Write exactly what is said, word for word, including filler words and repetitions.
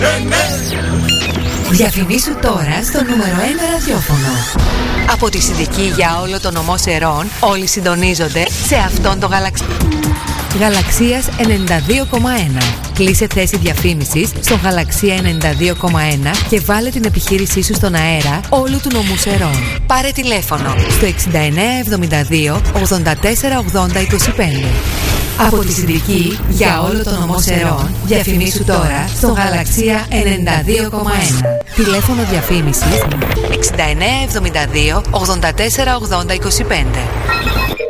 Διαφημίσου τώρα στο νούμερο ένα ραδιόφωνο. Από τη Συνδική για όλο το νομό Σερών, όλοι συντονίζονται σε αυτόν το γαλαξ... Γαλαξίας ενενήντα δύο κόμμα ένα. Κλείσε θέση διαφήμισης στο Γαλαξία ενενήντα δύο κόμμα ένα και βάλε την επιχείρησή σου στον αέρα όλου του νομού Σερών. Πάρε τηλέφωνο στο εξήντα εννέα εβδομήντα δύο ογδόντα τέσσερα ογδόντα είκοσι πέντε. Από τη Συνδική για όλο το νομό Σερών, διαφημίσου τώρα στο Γαλαξία ενενήντα δύο κόμμα ένα. Τηλέφωνο διαφήμισης εξήντα εννέα εβδομήντα δύο ογδόντα τέσσερα ογδόντα είκοσι πέντε.